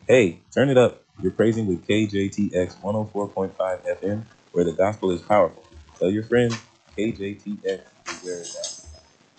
Hey, turn it up. You're praising with KJTX 104.5 FM, where the gospel is powerful. Tell your friends KJTX is where it's at.